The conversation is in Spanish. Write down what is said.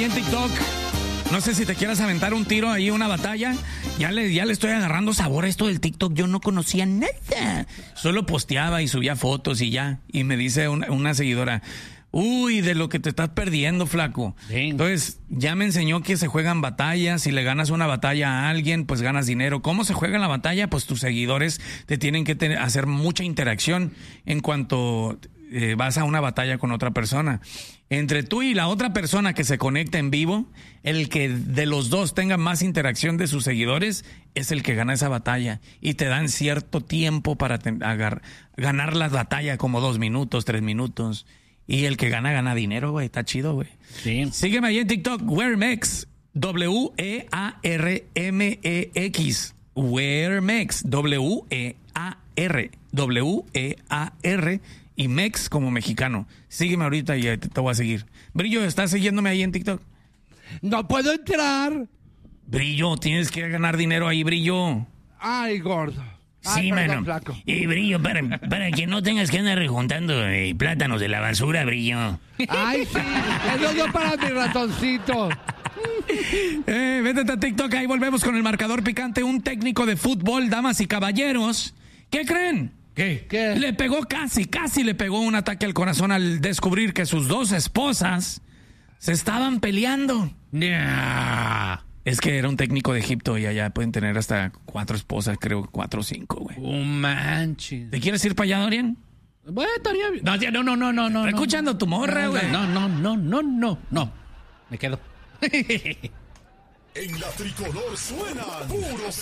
En TikTok, no sé si te quieras aventar un tiro ahí, una batalla. Ya le estoy agarrando sabor a esto del TikTok. Yo no conocía nada. Solo posteaba y subía fotos y ya. Y me dice una seguidora, uy, de lo que te estás perdiendo, flaco. Sí. Entonces, ya me enseñó que se juegan batallas. Si le ganas una batalla a alguien, pues ganas dinero. ¿Cómo se juega la batalla? Pues tus seguidores te tienen que hacer mucha interacción en cuanto vas a una batalla con otra persona. Entre tú y la otra persona que se conecta en vivo, el que de los dos tenga más interacción de sus seguidores es el que gana esa batalla. Y te dan cierto tiempo para ganar la batalla, como 2 minutos, 3 minutos. Y el que gana dinero, güey. Está chido, güey. Sí. Sígueme ahí en TikTok, Wearmex, W-E-A-R-M-E-X. Wearmex, W-E-A-R y Mex como mexicano. Sígueme ahorita y te voy a seguir. Brillo, ¿estás siguiéndome ahí en TikTok? No puedo entrar. Brillo, tienes que ganar dinero ahí, Brillo. Ay, gordo. Ay, sí, perdón, mano. Flaco. Y Brillo, para que no tengas que andar rejuntando plátanos de la basura, Brillo. Ay, sí. Eso no para mi ratoncito. Vete a TikTok, ahí volvemos con el marcador picante. Un técnico de fútbol, damas y caballeros. ¿Qué creen? ¿Qué? Le pegó casi le pegó un ataque al corazón al descubrir que sus 2 esposas se estaban peleando. Es que era un técnico de Egipto y allá pueden tener hasta 4 esposas, creo 4 o 5, güey. Manches. ¿Te quieres ir para allá, Dorian? Bueno, estaría bien. No. Está escuchando tu morra, güey. No. Me quedo. En la tricolor suenan puros